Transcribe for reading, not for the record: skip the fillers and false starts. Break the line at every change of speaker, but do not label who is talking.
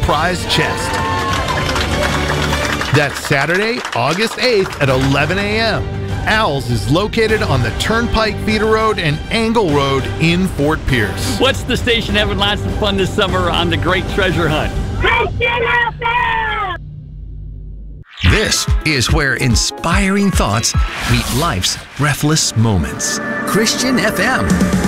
prize chest. That's Saturday, August 8th at 11 a.m. Owls is located on the Turnpike Feeder Road and Angle Road in Fort Pierce.
What's the station having lots of fun this summer on the Great Treasure Hunt?
Christian FM!
This is where inspiring thoughts meet life's breathless moments. Christian FM.